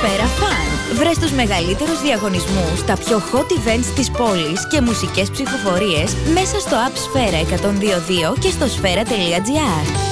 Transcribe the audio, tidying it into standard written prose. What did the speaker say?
Σφαίρα Fun. Βρες τους μεγαλύτερους διαγωνισμούς, τα πιο hot events της πόλης και μουσικές ψηφοφορίες μέσα στο app Σφαίρα 102.2 και στο σφαίρα.gr.